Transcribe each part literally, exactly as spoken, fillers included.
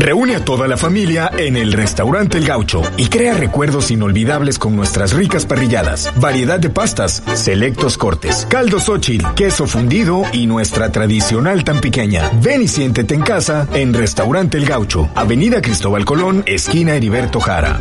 Reúne a toda la familia en el Restaurante El Gaucho y crea recuerdos inolvidables con nuestras ricas parrilladas, variedad de pastas, selectos cortes, caldo Xóchitl, queso fundido y nuestra tradicional tan pequeña. Ven y siéntete en casa en Restaurante El Gaucho, Avenida Cristóbal Colón, esquina Heriberto Jara.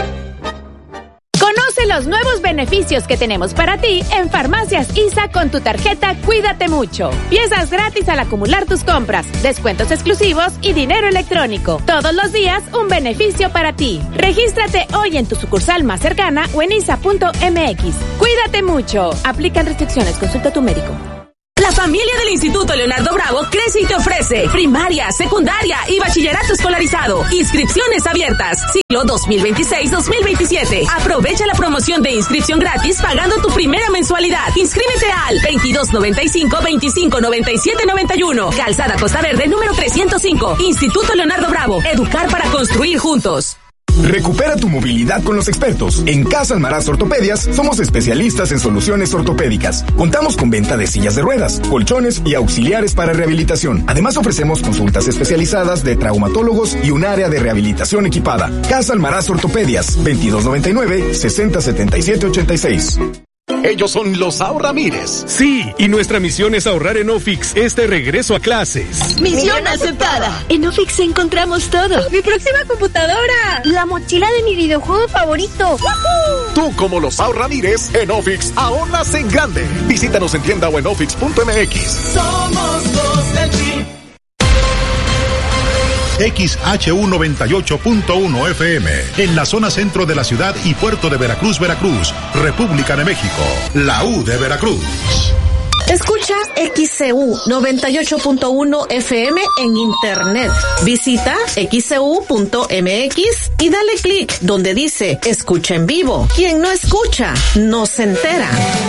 Conoce los nuevos beneficios que tenemos para ti en Farmacias I S A con tu tarjeta Cuídate Mucho. Piezas gratis al acumular tus compras, descuentos exclusivos y dinero electrónico. Todos los días un beneficio para ti. Regístrate hoy en tu sucursal más cercana o en isa punto m x. Cuídate mucho. Aplican restricciones. Consulta a tu médico. La familia del Instituto Leonardo Bravo crece y te ofrece primaria, secundaria y bachillerato escolarizado. Inscripciones abiertas. Ciclo dos mil veintiséis dos mil veintisiete. Aprovecha la promoción de inscripción gratis pagando tu primera mensualidad. Inscríbete al veintidós noventa y cinco veinticinco noventa y siete noventa y uno. Calzada Costa Verde número trescientos cinco. Instituto Leonardo Bravo. Educar para construir juntos. Recupera tu movilidad con los expertos. En Casa Almaraz Ortopedias somos especialistas en soluciones ortopédicas. Contamos con venta de sillas de ruedas, colchones y auxiliares para rehabilitación. Además ofrecemos consultas especializadas de traumatólogos y un área de rehabilitación equipada. Casa Almaraz Ortopedias, veintidós noventa y nueve sesenta setenta y siete ochenta y seis. Ellos son los Ahorramires. Sí, y nuestra misión es ahorrar en Ofix este regreso a clases. Misión aceptada. En Ofix encontramos todo. Mi próxima computadora. La mochila de mi videojuego favorito. ¡Woohoo! Tú, como los Ahorramires, en Ofix ahorras en grande. Visítanos en tienda o en ofix punto m x. Somos los del Chip. X H U noventa y ocho punto uno F M, en la zona centro de la ciudad y puerto de Veracruz, Veracruz, República de México, la U de Veracruz. Escucha X C U noventa y ocho punto uno F M en internet. Visita x c u punto m x y dale clic donde dice escucha en vivo. Quien no escucha, no se entera.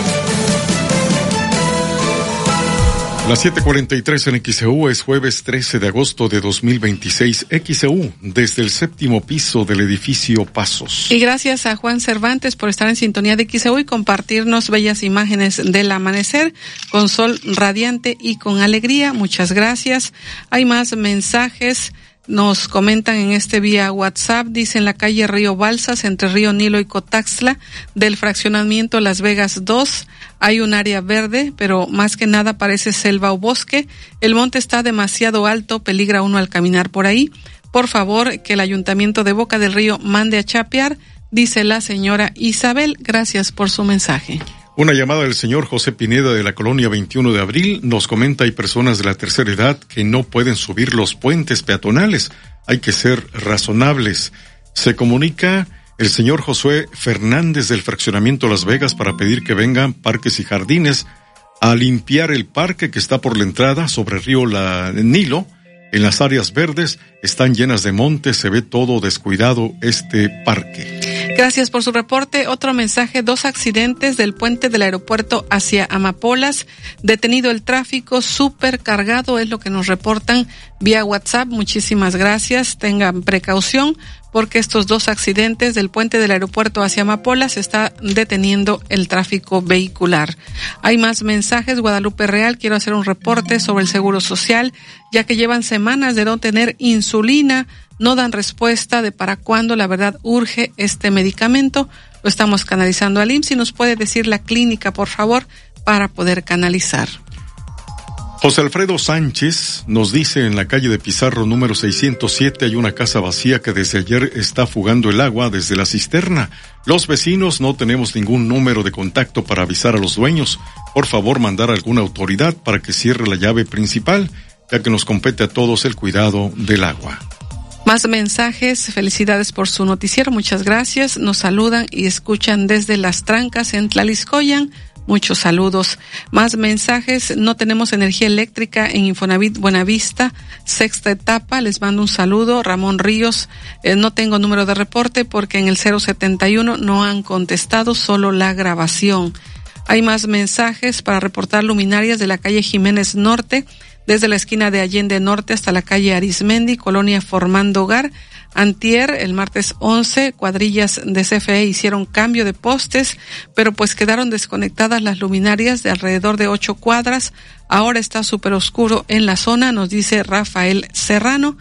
Las siete cuarenta y tres en X C U, es jueves trece de agosto de dos mil veintiséis. X C U, desde el séptimo piso del edificio Pasos. Y gracias a Juan Cervantes por estar en sintonía de X C U y compartirnos bellas imágenes del amanecer con sol radiante y con alegría. Muchas gracias. Hay más mensajes. Nos comentan en este vía WhatsApp, dice en la calle Río Balsas, entre Río Nilo y Cotaxtla, del fraccionamiento Las Vegas dos, hay un área verde, pero más que nada parece selva o bosque. El monte está demasiado alto, peligra uno al caminar por ahí. Por favor, que el Ayuntamiento de Boca del Río mande a chapear, dice la señora Isabel. Gracias por su mensaje. Una llamada del señor José Pineda de la colonia veintiuno de abril nos comenta: hay personas de la tercera edad que no pueden subir los puentes peatonales. Hay que ser razonables. Se comunica el señor Josué Fernández del fraccionamiento Las Vegas para pedir que vengan Parques y Jardines a limpiar el parque que está por la entrada sobre el río la Nilo. En las áreas verdes están llenas de montes, se ve todo descuidado este parque. Gracias por su reporte. Otro mensaje: dos accidentes del puente del aeropuerto hacia Amapolas. Detenido el tráfico, súper cargado, es lo que nos reportan vía WhatsApp. Muchísimas gracias. Tengan precaución porque estos dos accidentes del puente del aeropuerto hacia Amapolas está deteniendo el tráfico vehicular. Hay más mensajes. Guadalupe Real, quiero hacer un reporte sobre el Seguro Social, ya que llevan semanas de no tener insulina. No dan respuesta de para cuándo. La verdad, urge este medicamento. Lo estamos canalizando al I M S S. Si nos puede decir la clínica, por favor, para poder canalizar. José Alfredo Sánchez nos dice: en la calle de Pizarro número seiscientos siete hay una casa vacía que desde ayer está fugando el agua desde la cisterna. Los vecinos no tenemos ningún número de contacto para avisar a los dueños. Por favor, mandar a alguna autoridad para que cierre la llave principal, ya que nos compete a todos el cuidado del agua. Más mensajes. Felicidades por su noticiero. Muchas gracias. Nos saludan y escuchan desde Las Trancas en Tlaliscoyan. Muchos saludos. Más mensajes. No tenemos energía eléctrica en Infonavit Buenavista, sexta etapa. Les mando un saludo. Ramón Ríos. Eh, no tengo número de reporte porque en el cero setenta y uno no han contestado, solo la grabación. Hay más mensajes para reportar luminarias de la calle Jiménez Norte, desde la esquina de Allende Norte hasta la calle Arismendi, colonia Formando Hogar. Antier, el martes once, cuadrillas de C F E hicieron cambio de postes, pero pues quedaron desconectadas las luminarias de alrededor de ocho cuadras. Ahora está súper oscuro en la zona, nos dice Rafael Serrano.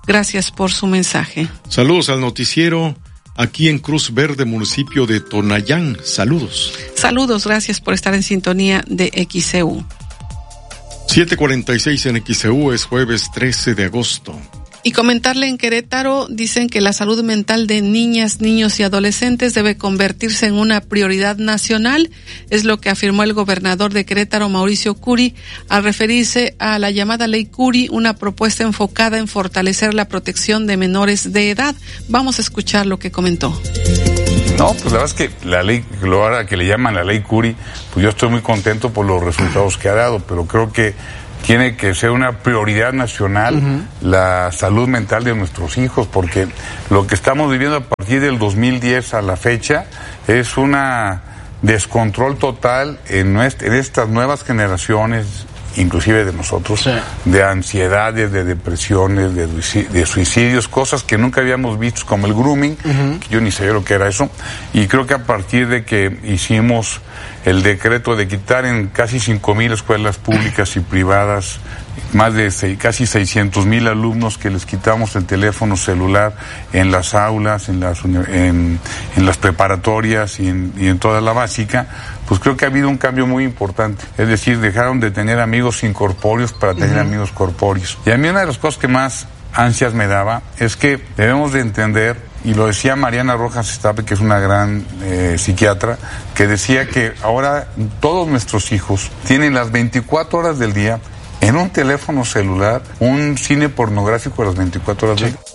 Gracias por su mensaje. Saludos al noticiero aquí en Cruz Verde, municipio de Tonayán. Saludos. Saludos, gracias por estar en sintonía de X C U. siete cuarenta y seis en X C U, es jueves trece de agosto. Y comentarle en Querétaro, dicen que la salud mental de niñas, niños y adolescentes debe convertirse en una prioridad nacional. Es lo que afirmó el gobernador de Querétaro, Mauricio Curi, al referirse a la llamada Ley Curi, una propuesta enfocada en fortalecer la protección de menores de edad. Vamos a escuchar lo que comentó. No, pues la verdad es que la ley, ahora que le llaman la Ley Curi, pues yo estoy muy contento por los resultados que ha dado, pero creo que tiene que ser una prioridad nacional uh-huh. la salud mental de nuestros hijos, porque lo que estamos viviendo a partir del dos mil diez a la fecha es una descontrol total en, nuestra, en estas nuevas generaciones, inclusive de nosotros, sí. de ansiedades, de depresiones, de, de suicidios, cosas que nunca habíamos visto, como el grooming, uh-huh. que yo ni sabía lo que era eso, y creo que a partir de que hicimos el decreto de quitar en casi cinco mil escuelas públicas y privadas más de seis, casi seiscientos mil alumnos, que les quitamos el teléfono celular en las aulas, en las, en, en las preparatorias y en, y en toda la básica, pues creo que ha habido un cambio muy importante. Es decir, dejaron de tener amigos incorpóreos para tener uh-huh. amigos corpóreos. Y a mí una de las cosas que más ansias me daba es que debemos de entender, y lo decía Mariana Rojas Estape, que es una gran eh, psiquiatra, que decía que ahora todos nuestros hijos tienen las veinticuatro horas del día en un teléfono celular un cine pornográfico a las veinticuatro horas del día.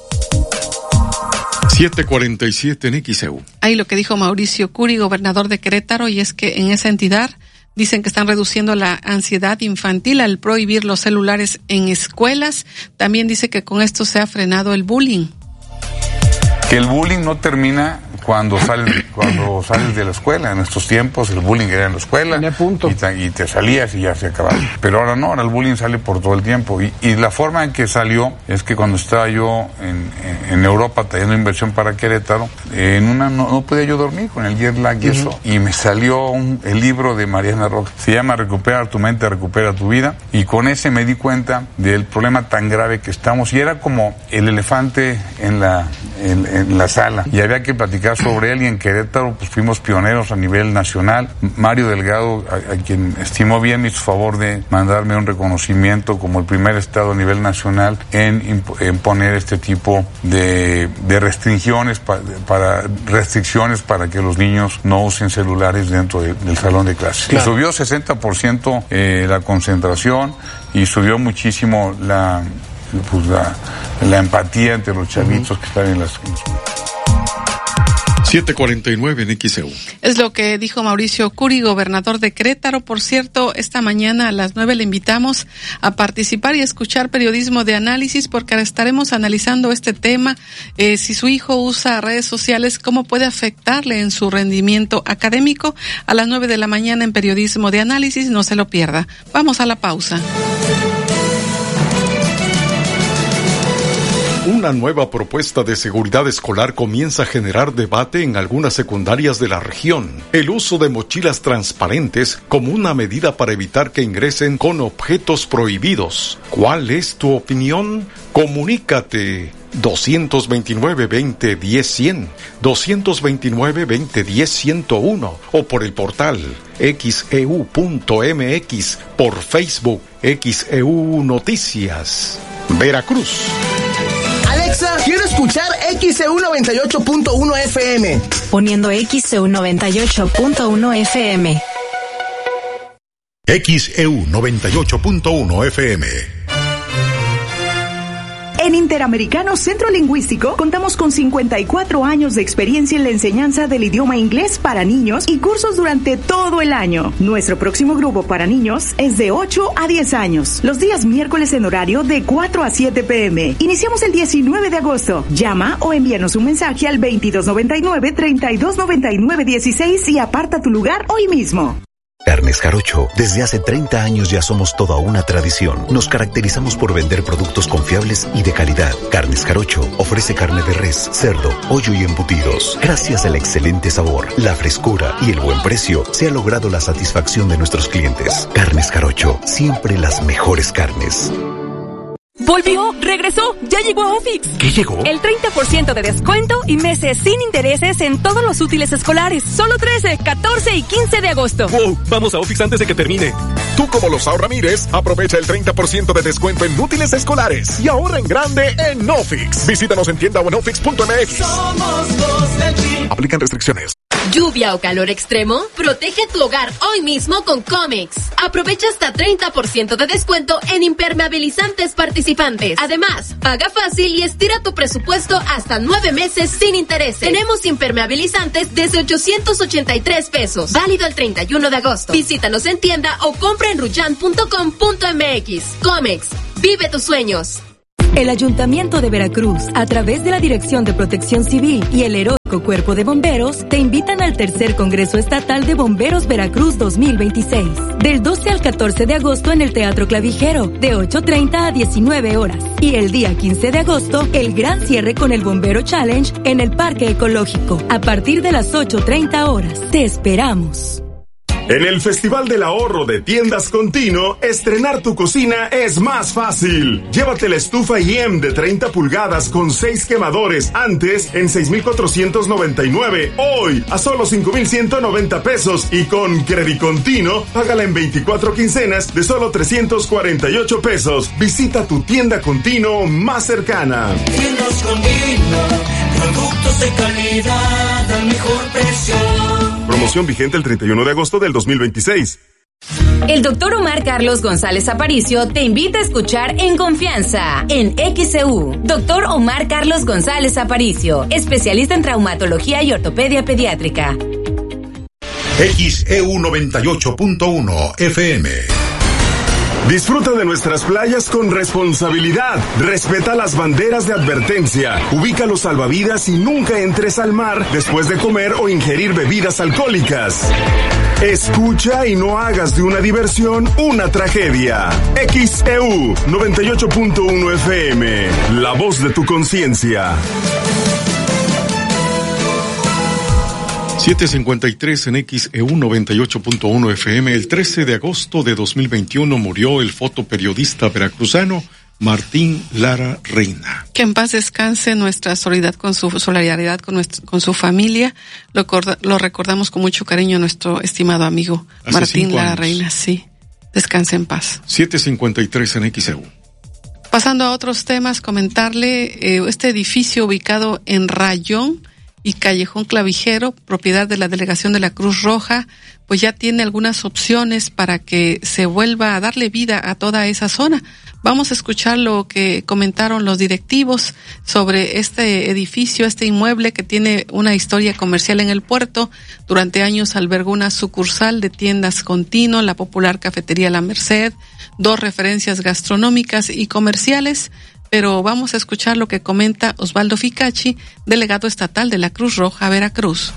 siete cuarenta y siete en X E U. Ahí lo que dijo Mauricio Curi, gobernador de Querétaro, y es que en esa entidad dicen que están reduciendo la ansiedad infantil al prohibir los celulares en escuelas. También dice que con esto se ha frenado el bullying. Que el bullying no termina cuando sales cuando sales de la escuela. En estos tiempos el bullying era en la escuela y te, y te salías y ya se acababa. Pero ahora no, ahora el bullying sale por todo el tiempo. Y, y la forma en que salió es que cuando estaba yo en, en, en Europa trayendo inversión para Querétaro, en una no, no podía yo dormir con el jet lag y uh-huh. eso. Y me salió un, el libro de Mariana Rojas. Se llama Recupera tu mente, recupera tu vida. Y con ese me di cuenta del problema tan grave que estamos. Y era como el elefante en la, en, en la sala. Y había que platicar sobre él, y en Querétaro pues fuimos pioneros a nivel nacional. Mario Delgado, a, a quien estimo bien, me hizo favor de mandarme un reconocimiento como el primer estado a nivel nacional en, en poner este tipo de, de restricciones pa, para restricciones para que los niños no usen celulares dentro de, del salón de clases. Claro. Subió sesenta por ciento eh, la concentración y subió muchísimo la, pues, la, la empatía entre los chavitos uh-huh. que están en las... siete cuarenta y nueve en X E U. Es lo que dijo Mauricio Curi, gobernador de Querétaro. Por cierto, esta mañana a las nueve le invitamos a participar y a escuchar periodismo de análisis, porque estaremos analizando este tema, eh, si su hijo usa redes sociales, cómo puede afectarle en su rendimiento académico. A las nueve de la mañana en periodismo de análisis, no se lo pierda. Vamos a la pausa. Una nueva propuesta de seguridad escolar comienza a generar debate en algunas secundarias de la región. El uso de mochilas transparentes como una medida para evitar que ingresen con objetos prohibidos. ¿Cuál es tu opinión? Comunícate. dos dos nueve, veinte, diez, cien, dos dos nueve, veinte, diez, ciento uno o por el portal x e u punto m x, por Facebook X E U Noticias. Veracruz. Alexa, quiero escuchar X E U noventa y ocho punto uno F M. Poniendo X E U noventa y ocho punto uno F M. X E U noventa y ocho punto uno F M. En Interamericano Centro Lingüístico contamos con cincuenta y cuatro años de experiencia en la enseñanza del idioma inglés para niños y cursos durante todo el año. Nuestro próximo grupo para niños es de ocho a diez años, los días miércoles en horario de cuatro a siete pm. Iniciamos el diecinueve de agosto. Llama o envíanos un mensaje al veintidós noventa y nueve, treinta y dos noventa y nueve dieciséis y aparta tu lugar hoy mismo. Carnes Jarocho. Desde hace treinta años ya somos toda una tradición. Nos caracterizamos por vender productos confiables y de calidad. Carnes Jarocho ofrece carne de res, cerdo, pollo y embutidos. Gracias al excelente sabor, la frescura y el buen precio, se ha logrado la satisfacción de nuestros clientes. Carnes Jarocho, siempre las mejores carnes. Volvió, regresó, ya llegó a Ofix. ¿Qué llegó? El treinta por ciento de descuento y meses sin intereses en todos los útiles escolares. Solo trece, catorce y quince de agosto. Wow, vamos a Ofix antes de que termine. Tú como los Sao Ramírez, aprovecha el treinta por ciento de descuento en útiles escolares y ahorra en grande en Ofix. Visítanos en tienda o en ofix punto m x. Somos los del Tri. Aplican restricciones. ¿Lluvia o calor extremo? Protege tu hogar hoy mismo con Comex. Aprovecha hasta treinta por ciento de descuento en impermeabilizantes participantes. Además, paga fácil y estira tu presupuesto hasta nueve meses sin intereses. Tenemos impermeabilizantes desde ochocientos ochenta y tres pesos. Válido el treinta y uno de agosto. Visítanos en tienda o compra en ruyan punto com punto m x. Comex. Vive tus sueños. El Ayuntamiento de Veracruz, a través de la Dirección de Protección Civil y el heroico Cuerpo de Bomberos, te invitan al tercer Congreso Estatal de Bomberos Veracruz dos mil veintiséis. Del doce al catorce de agosto en el Teatro Clavijero, de ocho treinta a diecinueve horas. Y el día quince de agosto, el gran cierre con el Bombero Challenge en el Parque Ecológico, a partir de las ocho treinta horas. Te esperamos. En el Festival del Ahorro de Tiendas Contino, estrenar tu cocina es más fácil. Llévate la estufa I E M de treinta pulgadas con seis quemadores, antes en seis mil cuatrocientos noventa y nueve, hoy a solo cinco mil ciento noventa pesos, y con Credicontino, págala en veinticuatro quincenas de solo trescientos cuarenta y ocho pesos. Visita tu tienda Contino más cercana. Tiendas Contino, productos de calidad al mejor precio. Promoción vigente el treinta y uno de agosto del dos mil veintiséis. El doctor Omar Carlos González Aparicio te invita a escuchar En Confianza, en X E U. Doctor Omar Carlos González Aparicio, especialista en traumatología y ortopedia pediátrica. X E U noventa y ocho punto uno F M. Disfruta de nuestras playas con responsabilidad. Respeta las banderas de advertencia. Ubica los salvavidas y nunca entres al mar después de comer o ingerir bebidas alcohólicas. Escucha y no hagas de una diversión una tragedia. X E U noventa y ocho punto uno F M. La voz de tu conciencia. siete cincuenta y tres en X E U noventa y ocho punto uno F M. El trece de agosto de dos mil veintiuno murió el fotoperiodista veracruzano Martín Lara Reina. Que en paz descanse, nuestra solidaridad con su solidaridad con nuestro, con su familia. Lo, lo recordamos con mucho cariño a nuestro estimado amigo Hace Martín Lara Reina. Sí, descanse en paz. siete cincuenta y tres en X E U. Pasando a otros temas, comentarle eh, este edificio ubicado en Rayón y Callejón Clavijero, propiedad de la Delegación de la Cruz Roja, pues ya tiene algunas opciones para que se vuelva a darle vida a toda esa zona. Vamos a escuchar lo que comentaron los directivos sobre este edificio, este inmueble que tiene una historia comercial en el puerto. Durante años albergó una sucursal de tiendas Contino, la popular cafetería La Merced, dos referencias gastronómicas y comerciales. Pero vamos a escuchar lo que comenta Osvaldo Ficachi, delegado estatal de la Cruz Roja Veracruz.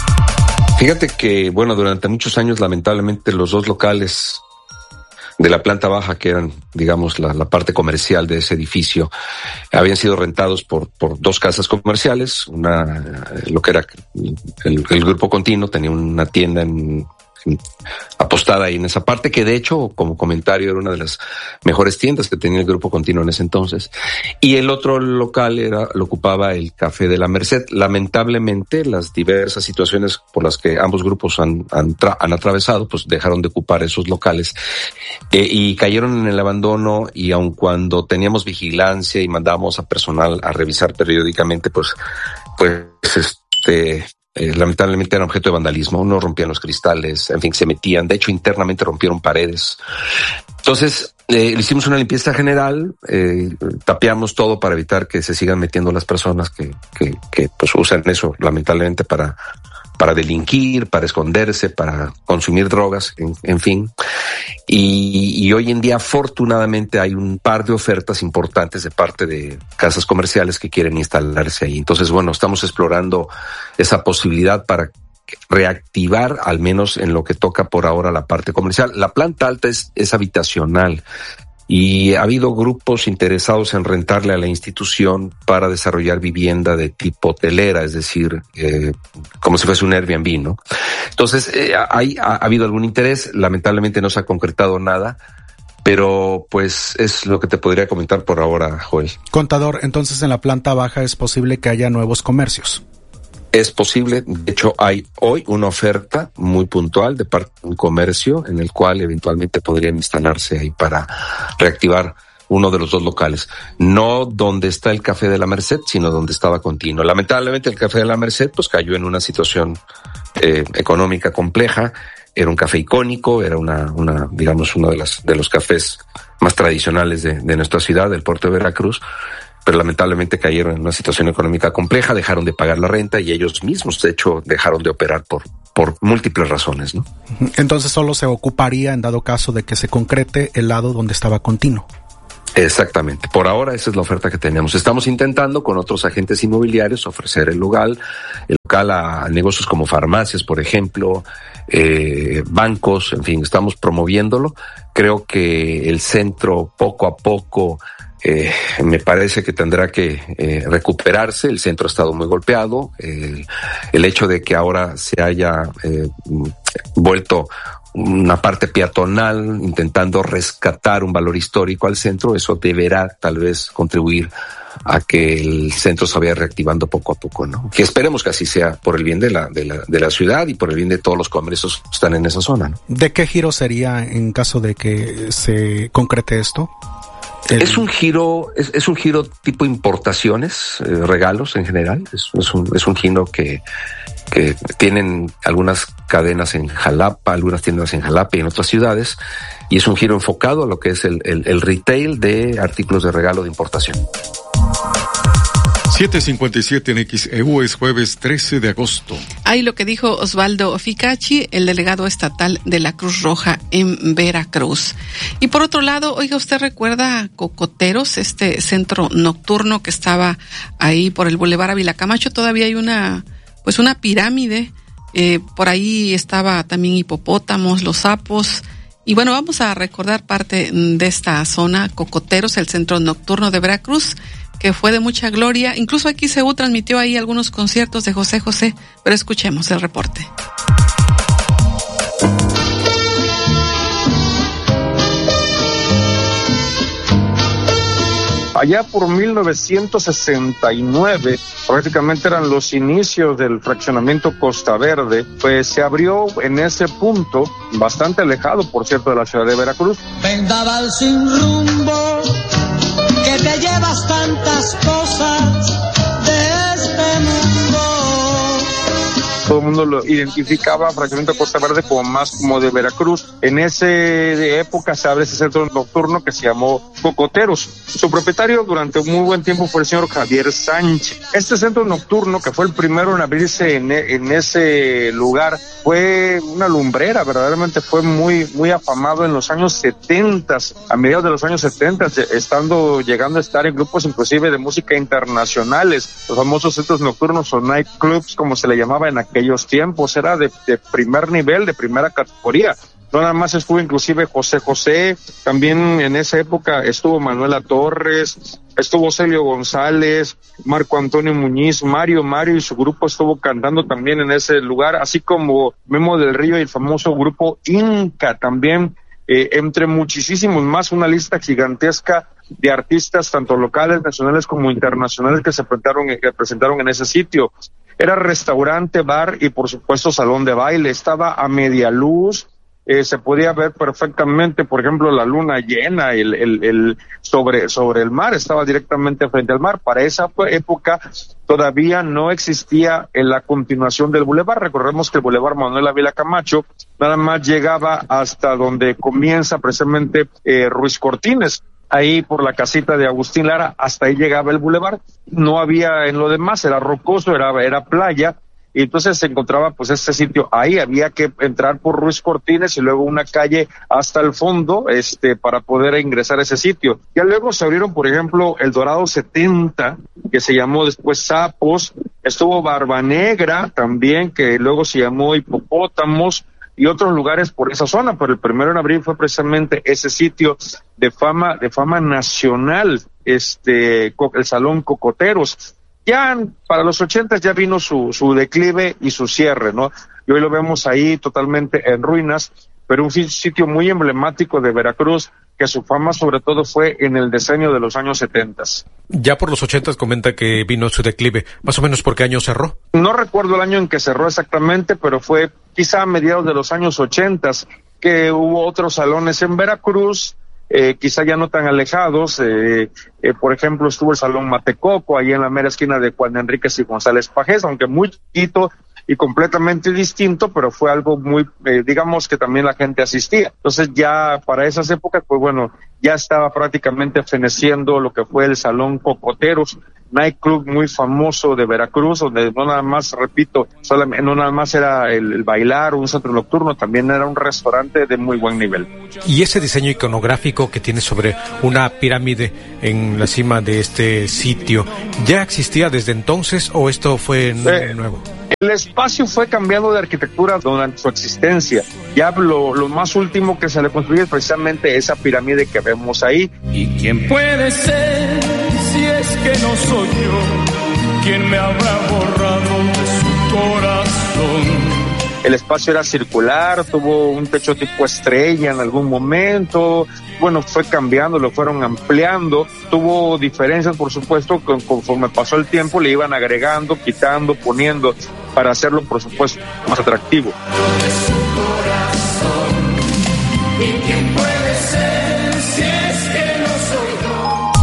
Fíjate que, bueno, durante muchos años, lamentablemente, los dos locales de la planta baja, que eran, digamos, la, la parte comercial de ese edificio, habían sido rentados por, por dos casas comerciales. Una, lo que era el, el Grupo Contino, tenía una tienda en apostada ahí en esa parte, que de hecho, como comentario, era una de las mejores tiendas que tenía el Grupo Contino en ese entonces. Y el otro local era, lo ocupaba el Café de la Merced. Lamentablemente, las diversas situaciones por las que ambos grupos han, han, tra- han atravesado, pues dejaron de ocupar esos locales eh, y cayeron en el abandono. Y aun cuando teníamos vigilancia y mandábamos a personal a revisar periódicamente, pues, pues, este, Eh, lamentablemente eran objeto de vandalismo, no rompían los cristales, en fin, se metían, de hecho internamente rompieron paredes. Entonces, eh, hicimos una limpieza general, eh, tapiamos todo para evitar que se sigan metiendo las personas que, que, que pues usan eso lamentablemente para, para delinquir, para esconderse, para consumir drogas, en, en fin. Y, y hoy en día, afortunadamente, hay un par de ofertas importantes de parte de casas comerciales que quieren instalarse ahí. Entonces, bueno, estamos explorando esa posibilidad para reactivar, al menos en lo que toca por ahora, la parte comercial. La planta alta es, es habitacional y ha habido grupos interesados en rentarle a la institución para desarrollar vivienda de tipo hotelera, es decir, eh, como si fuese un Airbnb, ¿no? Entonces, eh, hay, ha, ha habido algún interés, lamentablemente no se ha concretado nada, Pero pues es lo que te podría comentar por ahora, Joel. Contador, entonces en la planta baja es posible que haya nuevos comercios. Es posible, de hecho hay hoy una oferta muy puntual de parte de un comercio en el cual eventualmente podrían instalarse ahí para reactivar uno de los dos locales. No donde está el Café de la Merced, sino donde estaba Continuo. Lamentablemente el Café de la Merced pues cayó en una situación eh, económica compleja. Era un café icónico, era una, una, digamos, uno de las, de los cafés más tradicionales de, de nuestra ciudad, del puerto de Veracruz. Pero lamentablemente cayeron en una situación económica compleja, dejaron de pagar la renta y ellos mismos, de hecho, dejaron de operar por, por múltiples razones, ¿no? Entonces solo se ocuparía en dado caso de que se concrete el lado donde estaba Continuo. Exactamente. Por ahora esa es la oferta que tenemos. Estamos intentando con otros agentes inmobiliarios ofrecer el local, el local a negocios como farmacias, por ejemplo, eh, bancos, en fin, estamos promoviéndolo. Creo que el centro poco a poco Eh, me parece que tendrá que eh, recuperarse. El centro ha estado muy golpeado. Eh, el hecho de que ahora se haya eh, vuelto una parte peatonal, intentando rescatar un valor histórico al centro, eso deberá tal vez contribuir a que el centro se vaya reactivando poco a poco, ¿no? Que esperemos que así sea por el bien de la, de la, de la ciudad y por el bien de todos los comercios que están en esa zona, ¿no? ¿De qué giro sería en caso de que se concrete esto? El... Es un giro, es, es un giro tipo importaciones, eh, regalos en general. Es, es un, es un giro que, que tienen algunas cadenas en Jalapa, algunas tiendas en Jalapa y en otras ciudades, y es un giro enfocado a lo que es el, el, el retail de artículos de regalo de importación. siete cincuenta y siete en X E U, es jueves trece de agosto. Ahí lo que dijo Osvaldo Ficachi, el delegado estatal de la Cruz Roja en Veracruz. Y por otro lado, oiga, ¿usted recuerda Cocoteros, este centro nocturno que estaba ahí por el Boulevard Ávila Camacho? Todavía hay una, pues una pirámide, eh, por ahí estaba también hipopótamos, los sapos. Y bueno, vamos a recordar parte de esta zona, Cocoteros, el centro nocturno de Veracruz, que fue de mucha gloria. Incluso aquí X E U transmitió ahí algunos conciertos de José José, pero escuchemos el reporte. Allá por mil novecientos sesenta y nueve, prácticamente eran los inicios del fraccionamiento Costa Verde, pues se abrió en ese punto, bastante alejado, por cierto, de la ciudad de Veracruz. Vendaval sin rumbo, que te llevas tantas cosas de este mundo. Todo el mundo lo identificaba fraccionamiento Costa Verde como más como de Veracruz. En esa época se abre ese centro nocturno que se llamó Cocoteros. Su propietario durante un muy buen tiempo fue el señor Javier Sánchez. Este centro nocturno, que fue el primero en abrirse en, en ese lugar, fue una lumbrera, verdaderamente fue muy, muy afamado en los años setenta, a mediados de los años setenta, estando, llegando a estar en grupos inclusive de música internacionales, los famosos centros nocturnos o night clubs, como se le llamaba en aquellos tiempos. Era de, de primer nivel, de primera categoría. No nada más estuvo inclusive José José, también en esa época estuvo Manuela Torres, estuvo Celio González, Marco Antonio Muñiz, Mario Mario y su grupo estuvo cantando también en ese lugar, así como Memo del Río y el famoso grupo Inca también, eh, entre muchísimos más, una lista gigantesca de artistas tanto locales, nacionales como internacionales que se presentaron, que presentaron en ese sitio. Era restaurante, bar y por supuesto salón de baile, estaba a media luz. Eh, se podía ver perfectamente, por ejemplo, la luna llena, el, el, el sobre, sobre el mar, estaba directamente frente al mar. Para esa época todavía no existía en la continuación del bulevar. Recordemos que el bulevar Manuel Ávila Camacho nada más llegaba hasta donde comienza precisamente eh, Ruiz Cortines. Ahí por la casita de Agustín Lara, hasta ahí llegaba el bulevar. No había en lo demás, era rocoso, era, era playa. Y entonces se encontraba pues este sitio, ahí había que entrar por Ruiz Cortines y luego una calle hasta el fondo, este, para poder ingresar a ese sitio. Ya luego se abrieron, por ejemplo, el Dorado setenta, que se llamó después Sapos, estuvo Barba Negra también, que luego se llamó Hipopótamos, y otros lugares por esa zona, pero el primero en abrir fue precisamente ese sitio de fama, de fama nacional, este, el Salón Cocoteros. Ya para los ochentas ya vino su, su declive y su cierre, ¿no? Y hoy lo vemos ahí totalmente en ruinas, pero un sitio muy emblemático de Veracruz, que que su fama sobre todo fue en el decenio de los años setentas. Ya por los ochentas comenta que vino su declive. ¿Más o menos por qué año cerró? No recuerdo el año en que cerró exactamente, pero fue quizá a mediados de los años ochentas, que hubo otros salones en Veracruz, eh, quizá ya no tan alejados, eh, eh, por ejemplo estuvo el Salón Matecoco, ahí en la mera esquina de Juan Enríquez y González Pajés, aunque muy chiquito y completamente distinto, pero fue algo muy, eh, digamos que también la gente asistía. Entonces ya para esas épocas, pues bueno, ya estaba prácticamente feneciendo lo que fue el Salón Cocoteros, nightclub muy famoso de Veracruz, donde no nada más, repito, solamente, no nada más era el, el bailar o un centro nocturno, también era un restaurante de muy buen nivel. ¿Y ese diseño iconográfico que tiene sobre una pirámide en la cima de este sitio, ya existía desde entonces o esto fue eh, nuevo? El espacio fue cambiando de arquitectura durante su existencia. Ya lo, lo más último que se le construyó es precisamente esa pirámide que vemos ahí. ¿Y quién puede ser si es que no soy yo quien me habrá borrado de su corazón? El espacio era circular, tuvo un techo tipo estrella en algún momento, bueno, fue cambiando, lo fueron ampliando, tuvo diferencias, por supuesto, con, conforme pasó el tiempo le iban agregando, quitando, poniendo, para hacerlo, por supuesto, más atractivo. ¿Y quién puede ser si es que no soy yo?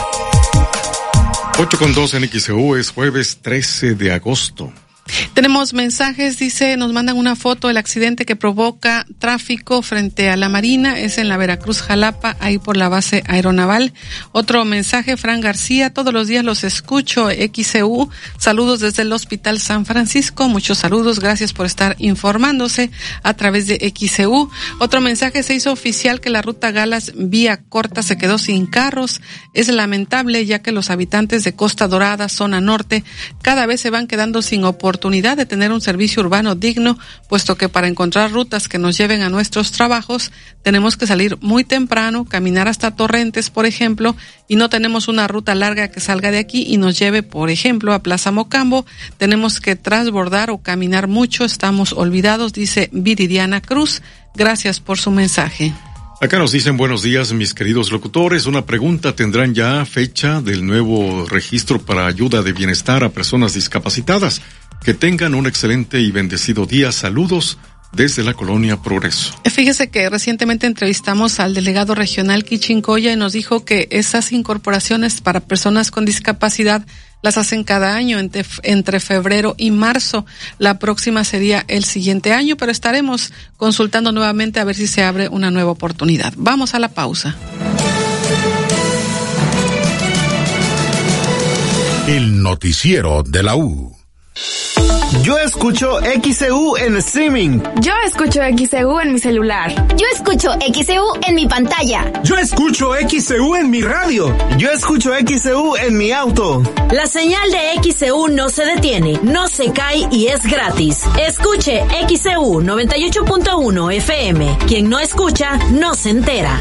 ocho con dos en X E U, es jueves trece de agosto. Tenemos mensajes, dice, nos mandan una foto del accidente que provoca tráfico frente a la Marina, es en la Veracruz Jalapa, ahí por la base aeronaval. Otro mensaje, Fran García, todos los días los escucho, X E U, saludos desde el Hospital San Francisco, muchos saludos, gracias por estar informándose a través de X E U. Otro mensaje, se hizo oficial que la ruta Galas vía corta se quedó sin carros, es lamentable ya que los habitantes de Costa Dorada, zona norte, cada vez se van quedando sin oportunidad de tener un servicio urbano digno, puesto que para encontrar rutas que nos lleven a nuestros trabajos tenemos que salir muy temprano, caminar hasta Torrentes, por ejemplo, y no tenemos una ruta larga que salga de aquí y nos lleve, por ejemplo, a Plaza Mocambo. Tenemos que transbordar o caminar mucho, estamos olvidados, dice Viridiana Cruz. Gracias por su mensaje. Acá nos dicen buenos días, mis queridos locutores. Una pregunta, ¿tendrán ya fecha del nuevo registro para ayuda de bienestar a personas discapacitadas? Que tengan un excelente y bendecido día. Saludos desde la Colonia Progreso. Fíjese que recientemente entrevistamos al delegado regional Quichincoya y nos dijo que esas incorporaciones para personas con discapacidad las hacen cada año entre, entre febrero y marzo. La próxima sería el siguiente año, pero estaremos consultando nuevamente a ver si se abre una nueva oportunidad. Vamos a la pausa. El noticiero de la U. Yo escucho X E U en streaming. Yo escucho X E U en mi celular. Yo escucho X E U en mi pantalla. Yo escucho X E U en mi radio. Yo escucho X E U en mi auto. La señal de X E U no se detiene, no se cae y es gratis. Escuche X E U noventa y ocho punto uno F M. Quien no escucha, no se entera.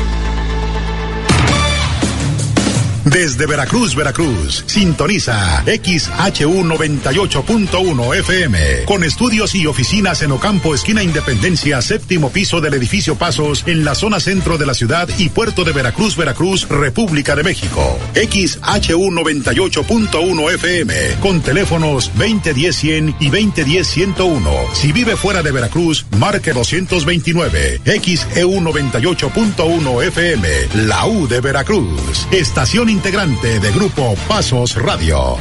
Desde Veracruz, Veracruz, sintoniza X H U noventa y ocho punto uno F M, con estudios y oficinas en Ocampo, esquina Independencia, séptimo piso del edificio Pasos, en la zona centro de la ciudad y puerto de Veracruz, Veracruz, República de México. X H U noventa y ocho punto uno F M, con teléfonos veinte diez cien y veinte diez ciento uno. Si vive fuera de Veracruz, marque doscientos veintinueve. X E U noventa y ocho punto uno F M, la U de Veracruz. Estación integrante de Grupo Pasos Radio.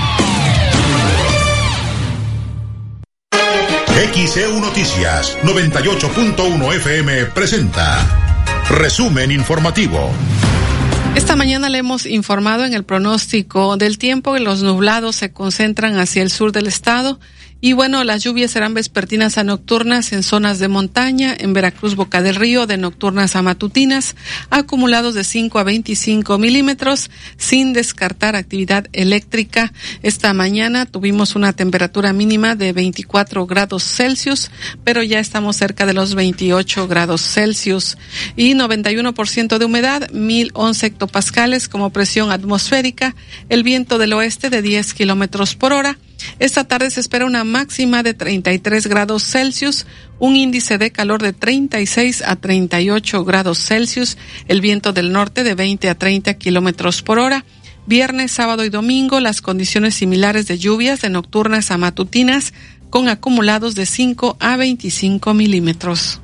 X E U Noticias noventa y ocho punto uno F M presenta resumen informativo. Esta mañana le hemos informado en el pronóstico del tiempo que los nublados se concentran hacia el sur del estado. Y bueno, las lluvias serán vespertinas a nocturnas en zonas de montaña, en Veracruz, Boca del Río, de nocturnas a matutinas, acumulados de cinco a veinticinco milímetros, sin descartar actividad eléctrica. Esta mañana tuvimos una temperatura mínima de veinticuatro grados Celsius, pero ya estamos cerca de los veintiocho grados Celsius. Y noventa y uno por ciento de humedad, mil once hectopascales como presión atmosférica, el viento del oeste de diez kilómetros por hora. Esta tarde se espera una máxima de treinta y tres grados Celsius, un índice de calor de treinta y seis a treinta y ocho grados Celsius, el viento del norte de veinte a treinta kilómetros por hora. Viernes, sábado y domingo, las condiciones similares de lluvias de nocturnas a matutinas, con acumulados de cinco a veinticinco milímetros.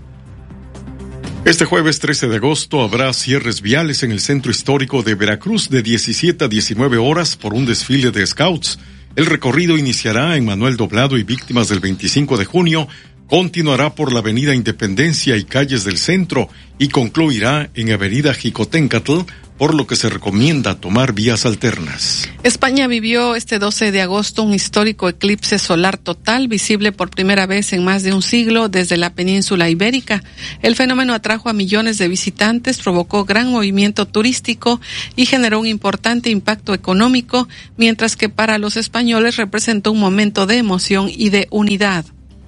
Este jueves trece de agosto habrá cierres viales en el centro histórico de Veracruz de diecisiete a diecinueve horas por un desfile de scouts. El recorrido iniciará en Manuel Doblado y Víctimas del veinticinco de junio, continuará por la avenida Independencia y calles del centro y concluirá en avenida Jicoténcatl, por lo que se recomienda tomar vías alternas. España vivió este doce de agosto un histórico eclipse solar total, visible por primera vez en más de un siglo desde la península ibérica. El fenómeno atrajo a millones de visitantes, provocó gran movimiento turístico y generó un importante impacto económico, mientras que para los españoles representó un momento de emoción y de unidad.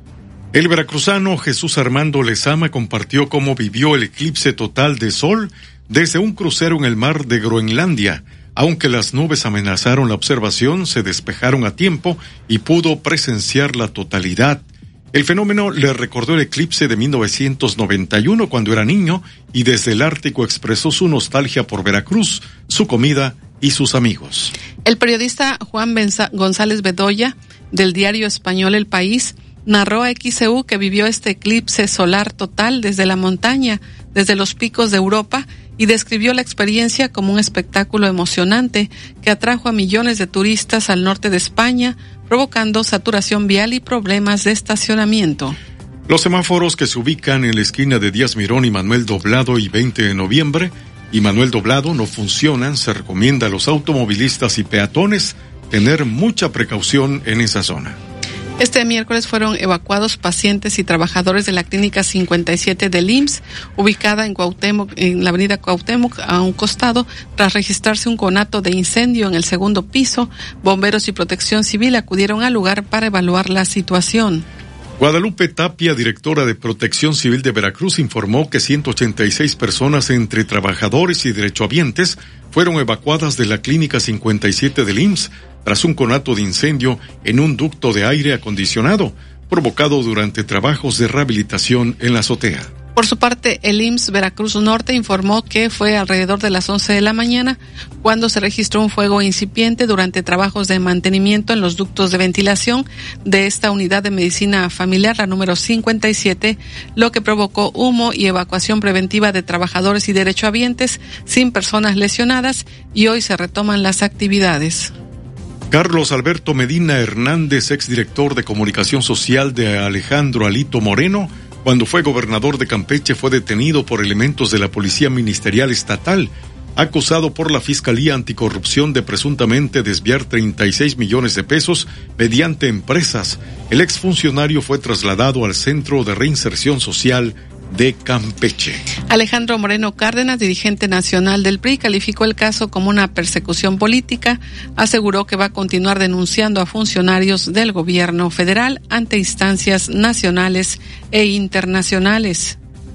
El veracruzano Jesús Armando Lezama compartió cómo vivió el eclipse total de sol desde un crucero en el mar de Groenlandia. Aunque las nubes amenazaron la observación, se despejaron a tiempo y pudo presenciar la totalidad. El fenómeno le recordó el eclipse de mil novecientos noventa y uno cuando era niño y desde el Ártico expresó su nostalgia por Veracruz, su comida y sus amigos. El periodista Juan Benza- González Bedoya, del diario español El País, narró a X E U que vivió este eclipse solar total desde la montaña, desde los picos de Europa, y describió la experiencia como un espectáculo emocionante que atrajo a millones de turistas al norte de España, provocando saturación vial y problemas de estacionamiento. Los semáforos que se ubican en la esquina de Díaz Mirón y Manuel Doblado y veinte de noviembre y Manuel Doblado no funcionan. Se recomienda a los automovilistas y peatones tener mucha precaución en esa zona. Este miércoles fueron evacuados pacientes y trabajadores de la Clínica cincuenta y siete del I M S S, ubicada en Cuauhtémoc, en la avenida Cuauhtémoc, a un costado, tras registrarse un conato de incendio en el segundo piso. Bomberos y Protección Civil acudieron al lugar para evaluar la situación. Guadalupe Tapia, directora de Protección Civil de Veracruz, informó que ciento ochenta y seis personas entre trabajadores y derechohabientes fueron evacuadas de la Clínica cincuenta y siete del I M S S tras un conato de incendio en un ducto de aire acondicionado provocado durante trabajos de rehabilitación en la azotea. Por su parte, el I M S S Veracruz Norte informó que fue alrededor de las once de la mañana cuando se registró un fuego incipiente durante trabajos de mantenimiento en los ductos de ventilación de esta unidad de medicina familiar, la número cincuenta y siete, lo que provocó humo y evacuación preventiva de trabajadores y derechohabientes sin personas lesionadas, y hoy se retoman las actividades. Carlos Alberto Medina Hernández, exdirector de Comunicación Social de Alejandro Alito Moreno, cuando fue gobernador de Campeche, fue detenido por elementos de la Policía Ministerial Estatal, acusado por la Fiscalía Anticorrupción de presuntamente desviar treinta y seis millones de pesos mediante empresas. El exfuncionario fue trasladado al Centro de Reinserción Social de Campeche. Alejandro Moreno Cárdenas, dirigente nacional del P R I, calificó el caso como una persecución política. Aseguró que va a continuar denunciando a funcionarios del gobierno federal ante instancias nacionales e internacionales.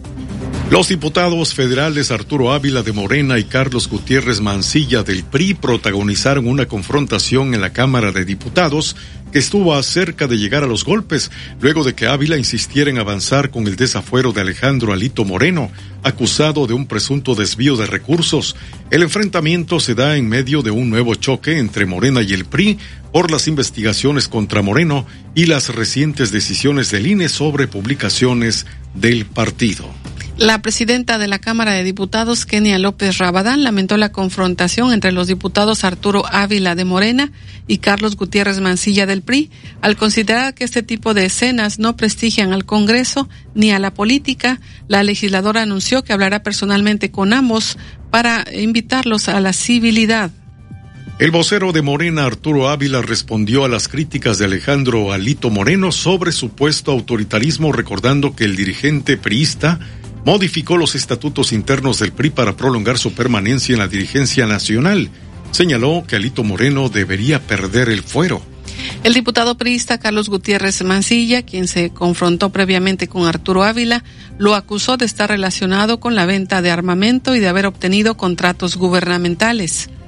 Los diputados federales Arturo Ávila de Morena y Carlos Gutiérrez Mancilla del P R I protagonizaron una confrontación en la Cámara de Diputados que estuvo cerca de llegar a los golpes, luego de que Ávila insistiera en avanzar con el desafuero de Alejandro Alito Moreno, acusado de un presunto desvío de recursos. El enfrentamiento se da en medio de un nuevo choque entre Morena y el P R I por las investigaciones contra Moreno y las recientes decisiones del I N E sobre publicaciones del partido. La presidenta de la Cámara de Diputados, Kenia López Rabadán, lamentó la confrontación entre los diputados Arturo Ávila de Morena y Carlos Gutiérrez Mancilla del P R I, al considerar que este tipo de escenas no prestigian al Congreso ni a la política. La legisladora anunció que hablará personalmente con ambos para invitarlos a la civilidad. El vocero de Morena, Arturo Ávila, respondió a las críticas de Alejandro Alito Moreno sobre supuesto autoritarismo, recordando que el dirigente priista modificó los estatutos internos del P R I para prolongar su permanencia en la dirigencia nacional. Señaló que Alito Moreno debería perder el fuero. El diputado priista Carlos Gutiérrez Mancilla, quien se confrontó previamente con Arturo Ávila, lo acusó de estar relacionado con la venta de armamento y de haber obtenido contratos gubernamentales.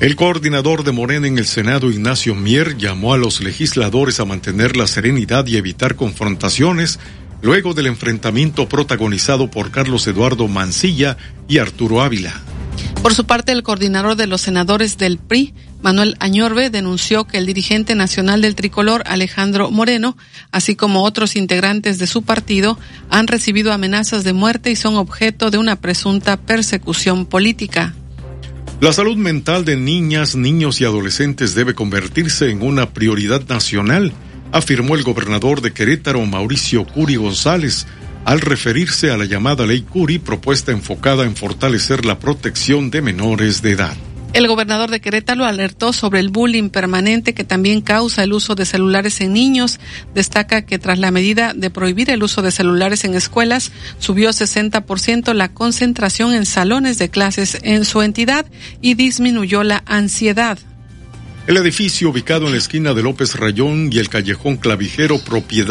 El coordinador de Morena en el Senado, Ignacio Mier, llamó a los legisladores a mantener la serenidad y evitar confrontaciones luego del enfrentamiento protagonizado por Carlos Eduardo Mancilla y Arturo Ávila. Por su parte, el coordinador de los senadores del P R I, Manuel Añorbe, denunció que el dirigente nacional del tricolor, Alejandro Moreno, así como otros integrantes de su partido, han recibido amenazas de muerte y son objeto de una presunta persecución política. La salud mental de niñas, niños y adolescentes debe convertirse en una prioridad nacional, afirmó el gobernador de Querétaro, Mauricio Curi González, al referirse a la llamada Ley Curi, propuesta enfocada en fortalecer la protección de menores de edad. El gobernador de Querétaro alertó sobre el bullying permanente que también causa el uso de celulares en niños. Destaca que tras la medida de prohibir el uso de celulares en escuelas, subió sesenta por ciento la concentración en salones de clases en su entidad y disminuyó la ansiedad. El edificio ubicado en la esquina de López Rayón y el callejón Clavijero, propiedad